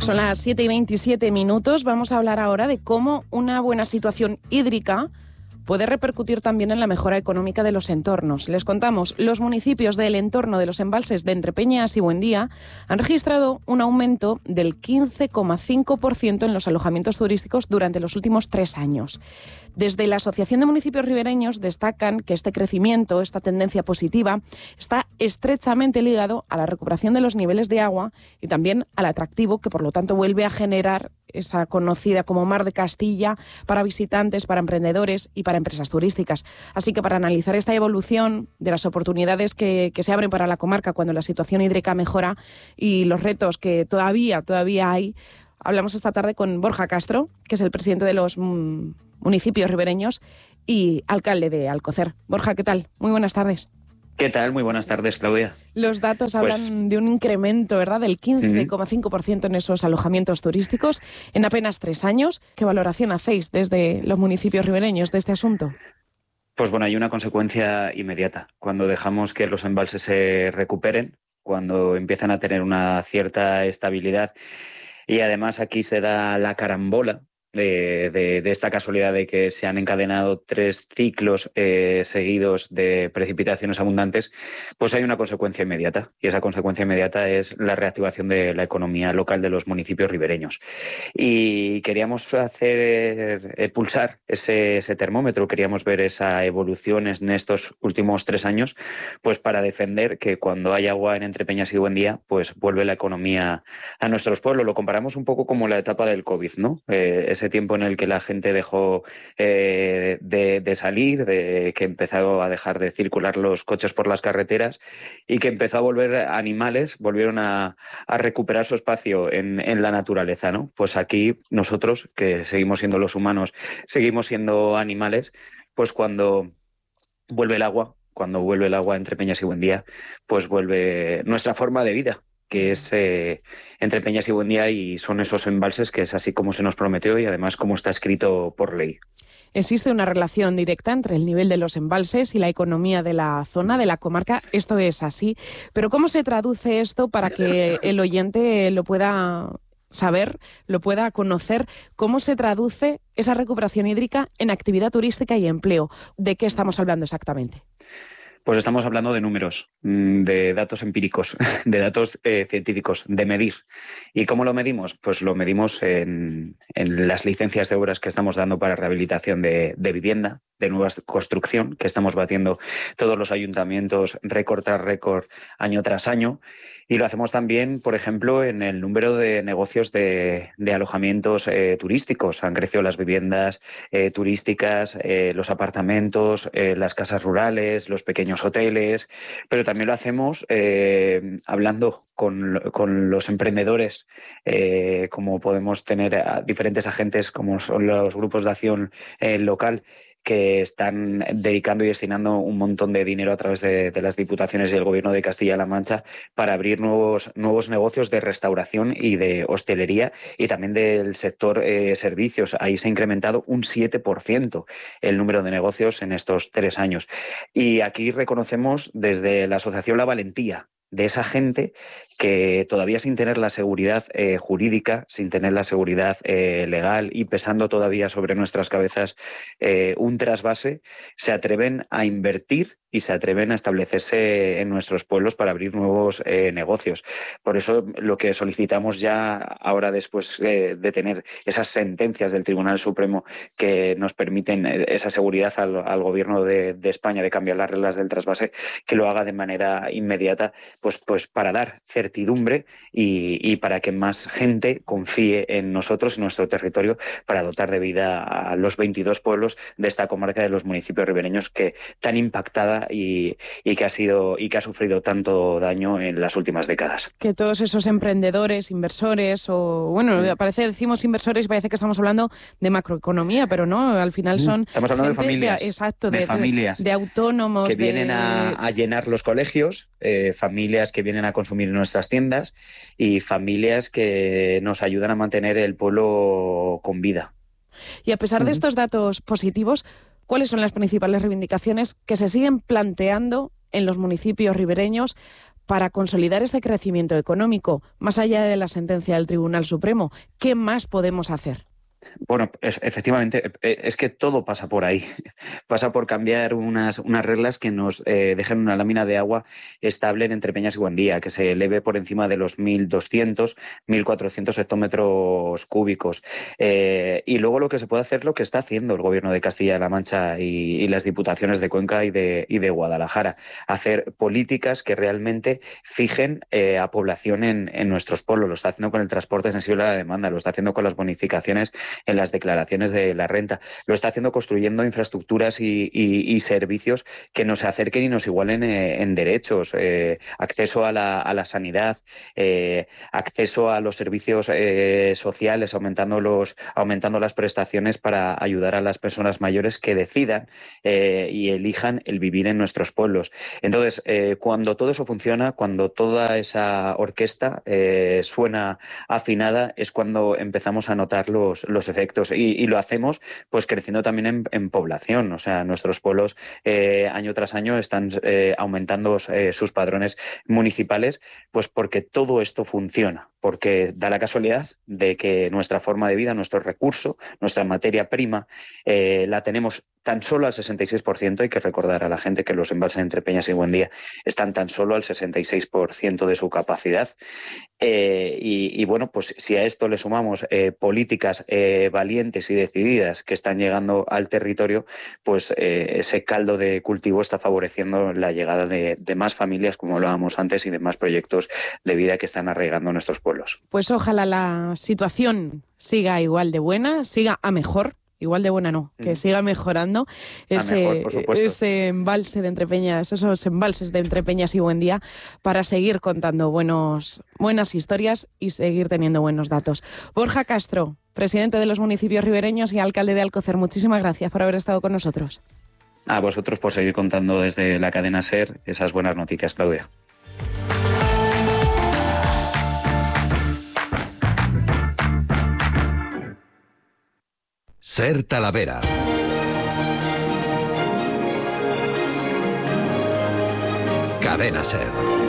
Son las 7:27. Vamos a hablar ahora de cómo una buena situación hídrica puede repercutir también en la mejora económica de los entornos. Les contamos, los municipios del entorno de los embalses de Entrepeñas y Buendía han registrado un aumento del 15,5% en los alojamientos turísticos durante los últimos 3 años. Desde la Asociación de Municipios Ribereños destacan que este crecimiento, esta tendencia positiva, está estrechamente ligado a la recuperación de los niveles de agua y también al atractivo que, por lo tanto, vuelve a generar esa conocida como Mar de Castilla para visitantes, para emprendedores y para empresas turísticas. Así que para analizar esta evolución de las oportunidades que se abren para la comarca cuando la situación hídrica mejora y los retos que todavía hay, hablamos esta tarde con Borja Castro, que es el presidente de los municipios ribereños y alcalde de Alcocer. Borja, ¿qué tal? Muy buenas tardes. ¿Qué tal? Muy buenas tardes, Claudia. Los datos hablan de un incremento, ¿verdad?, del 15,5% en esos alojamientos turísticos en apenas 3 años. ¿Qué valoración hacéis desde los municipios ribereños de este asunto? Pues bueno, hay una consecuencia inmediata. Cuando dejamos que los embalses se recuperen, cuando empiezan a tener una cierta estabilidad y además aquí se da la carambola de esta casualidad de que se han encadenado 3 ciclos seguidos de precipitaciones abundantes, pues hay una consecuencia inmediata, y esa consecuencia inmediata es la reactivación de la economía local de los municipios ribereños. Y queríamos hacer pulsar ese termómetro, queríamos ver esa evolución en estos últimos 3 años, pues para defender que cuando hay agua en Entrepeñas y Buendía, pues vuelve la economía a nuestros pueblos. Lo comparamos un poco como la etapa del COVID, ¿no? Ese tiempo en el que la gente dejó de salir, de que empezó a dejar de circular los coches por las carreteras y que empezó a volver animales, volvieron a recuperar su espacio en la naturaleza, ¿no? Pues aquí nosotros, que seguimos siendo los humanos, seguimos siendo animales, pues cuando vuelve el agua entre Peñas y Buendía, pues vuelve nuestra forma de vida, que es Entrepeñas y Buendía, y son esos embalses que es así como se nos prometió y además como está escrito por ley. ¿Existe una relación directa entre el nivel de los embalses y la economía de la zona, de la comarca? Esto es así. Pero ¿cómo se traduce esto para que el oyente lo pueda saber, lo pueda conocer? ¿Cómo se traduce esa recuperación hídrica en actividad turística y empleo? ¿De qué estamos hablando exactamente? Pues estamos hablando de números, de datos empíricos, de datos científicos, de medir. ¿Y cómo lo medimos? Pues lo medimos en las licencias de obras que estamos dando para rehabilitación de vivienda, de nueva construcción, que estamos batiendo todos los ayuntamientos récord tras récord, año tras año. Y lo hacemos también, por ejemplo, en el número de negocios de alojamientos turísticos. Han crecido las viviendas turísticas, los apartamentos, las casas rurales, los pequeños hoteles, pero también lo hacemos hablando con los emprendedores, como podemos tener a diferentes agentes como son los grupos de acción local, que están dedicando y destinando un montón de dinero a través de las diputaciones y el Gobierno de Castilla-La Mancha para abrir nuevos negocios de restauración y de hostelería y también del sector servicios. Ahí se ha incrementado un 7% el número de negocios en estos 3 años. Y aquí reconocemos desde la Asociación La Valentía de esa gente que todavía sin tener la seguridad jurídica, sin tener la seguridad legal y pesando todavía sobre nuestras cabezas un trasvase, se atreven a invertir y se atreven a establecerse en nuestros pueblos para abrir nuevos negocios. Por eso lo que solicitamos ya ahora, después de tener esas sentencias del Tribunal Supremo que nos permiten esa seguridad al Gobierno de España de cambiar las reglas del trasvase, que lo haga de manera inmediata, pues para dar certidumbre y para que más gente confíe en nosotros, en nuestro territorio, para dotar de vida a los 22 pueblos de esta comarca de los municipios ribereños que tan impactada y que ha sufrido tanto daño en las últimas décadas. Que todos esos emprendedores, inversores, decimos inversores y parece que estamos hablando de macroeconomía, pero no, al final son estamos hablando de familias, de familias, de autónomos que vienen a llenar los colegios, familias que vienen a consumir en nuestras tiendas y familias que nos ayudan a mantener el pueblo con vida. Y a pesar de estos datos positivos, ¿cuáles son las principales reivindicaciones que se siguen planteando en los municipios ribereños para consolidar este crecimiento económico, más allá de la sentencia del Tribunal Supremo, ¿qué más podemos hacer? Bueno, efectivamente, es que todo pasa por ahí. Pasa por cambiar unas reglas que nos dejen una lámina de agua estable en Entrepeñas y Buendía, que se eleve por encima de los 1.200, 1.400 hectómetros cúbicos. Y luego lo que se puede hacer, lo que está haciendo el Gobierno de Castilla-La Mancha y las diputaciones de Cuenca y de Guadalajara. Hacer políticas que realmente fijen a población en nuestros pueblos. Lo está haciendo con el transporte sensible a la demanda, lo está haciendo con las bonificaciones en las declaraciones de la renta. Lo está haciendo construyendo infraestructuras y servicios que nos acerquen y nos igualen en derechos. Acceso a la sanidad, acceso a los servicios sociales, aumentando las prestaciones para ayudar a las personas mayores que decidan y elijan el vivir en nuestros pueblos. Entonces, cuando todo eso funciona, cuando toda esa orquesta suena afinada, es cuando empezamos a notar los efectos y lo hacemos pues creciendo también en población. O sea, nuestros pueblos año tras año están aumentando sus padrones municipales, pues porque todo esto funciona, porque da la casualidad de que nuestra forma de vida, nuestro recurso, nuestra materia prima, la tenemos tan solo al 66%. Hay que recordar a la gente que los embalses de Entrepeñas y Buendía están tan solo al 66% de su capacidad. Y bueno, pues si a esto le sumamos políticas valientes y decididas que están llegando al territorio, pues ese caldo de cultivo está favoreciendo la llegada de más familias, como hablábamos antes, y de más proyectos de vida que están arraigando nuestros pueblos. Pues ojalá la situación siga igual de buena, siga a mejor. Igual de buena no, que siga mejorando ese embalse de Entrepeñas, esos embalses de Entrepeñas y Buendía, para seguir contando buenas historias y seguir teniendo buenos datos. Borja Castro, presidente de los municipios ribereños y alcalde de Alcocer, muchísimas gracias por haber estado con nosotros. A vosotros por seguir contando desde la cadena SER esas buenas noticias, Claudia. SER Talavera. Cadena SER.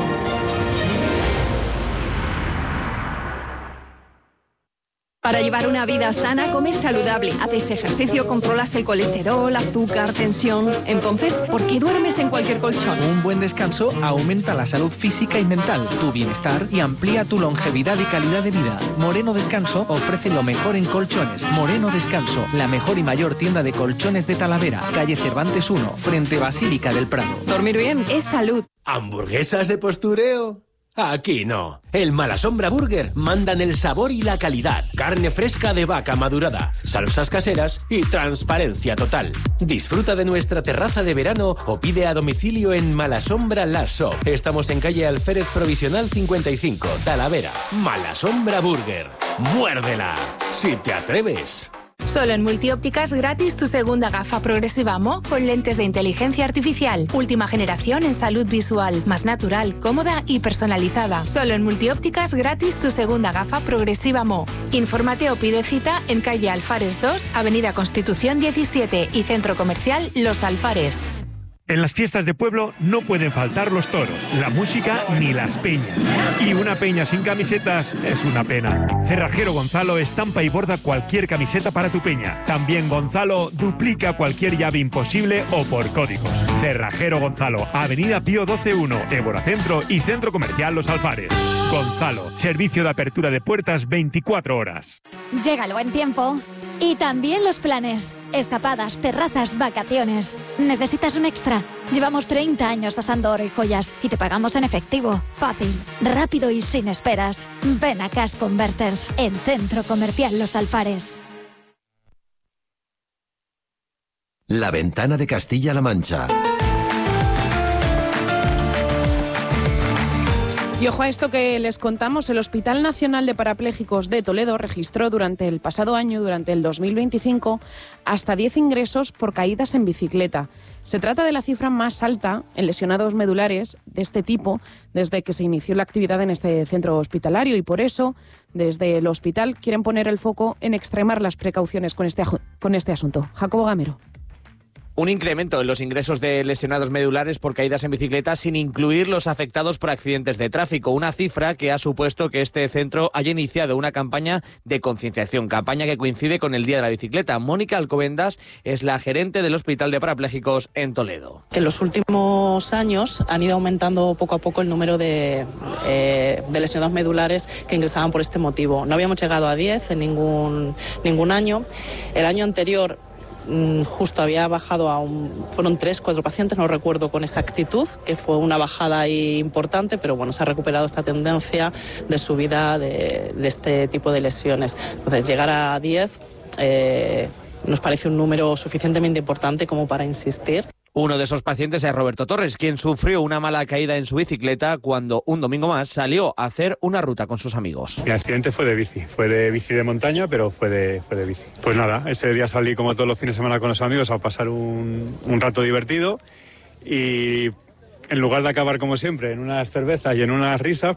Para llevar una vida sana, comes saludable, haces ejercicio, controlas el colesterol, azúcar, tensión. Entonces, ¿por qué duermes en cualquier colchón? Un buen descanso aumenta la salud física y mental, tu bienestar y amplía tu longevidad y calidad de vida. Moreno Descanso ofrece lo mejor en colchones. Moreno Descanso, la mejor y mayor tienda de colchones de Talavera, calle Cervantes 1, frente Basílica del Prado. Dormir bien es salud. ¿Hamburguesas de postureo? Aquí no. El Malasombra Burger mandan el sabor y la calidad. Carne fresca de vaca madurada, salsas caseras y transparencia total. Disfruta de nuestra terraza de verano o pide a domicilio en Malasombra La Shop. Estamos en calle Alférez Provisional 55, Talavera. Malasombra Burger. ¡Muérdela! Si te atreves. Solo en Multiópticas gratis tu segunda gafa progresiva Mo con lentes de inteligencia artificial. Última generación en salud visual, más natural, cómoda y personalizada. Solo en Multiópticas gratis tu segunda gafa progresiva Mo. Infórmate o pide cita en calle Alfares 2, Avenida Constitución 17 y Centro Comercial Los Alfares. En las fiestas de pueblo no pueden faltar los toros, la música ni las peñas. Y una peña sin camisetas es una pena. Cerrajero Gonzalo estampa y borda cualquier camiseta para tu peña. También Gonzalo duplica cualquier llave imposible o por códigos. Cerrajero Gonzalo, Avenida Pío 12-1, Évora Centro y Centro Comercial Los Alfares. Gonzalo, servicio de apertura de puertas 24 horas. Llega el buen tiempo y también los planes. Escapadas, terrazas, vacaciones. ¿Necesitas un extra? Llevamos 30 años tasando oro y joyas y te pagamos en efectivo. Fácil, rápido y sin esperas. Ven a Cash Converters en Centro Comercial Los Alfares. La Ventana de Castilla-La Mancha. Y ojo a esto que les contamos, el Hospital Nacional de Parapléjicos de Toledo registró durante el pasado año, durante el 2025, hasta 10 ingresos por caídas en bicicleta. Se trata de la cifra más alta en lesionados medulares de este tipo desde que se inició la actividad en este centro hospitalario y por eso, desde el hospital, quieren poner el foco en extremar las precauciones con este asunto. Jacobo Gamero. Un incremento en los ingresos de lesionados medulares por caídas en bicicleta sin incluir los afectados por accidentes de tráfico. Una cifra que ha supuesto que este centro haya iniciado una campaña de concienciación, campaña que coincide con el Día de la Bicicleta. Mónica Alcobendas es la gerente del Hospital de Parapléjicos en Toledo. En los últimos años han ido aumentando poco a poco el número de lesionados medulares que ingresaban por este motivo. No habíamos llegado a 10 en ningún año. El año anterior justo había bajado fueron 3-4 pacientes, no recuerdo con exactitud, que fue una bajada ahí importante, pero bueno, se ha recuperado esta tendencia de subida de este tipo de lesiones. Entonces, llegar a 10 nos parece un número suficientemente importante como para insistir. Uno de esos pacientes es Roberto Torres, quien sufrió una mala caída en su bicicleta cuando un domingo más salió a hacer una ruta con sus amigos. Mi accidente fue de bici de montaña, pero fue de bici. Pues nada, ese día salí como todos los fines de semana con los amigos a pasar un rato divertido y en lugar de acabar como siempre en unas cervezas y en unas risas,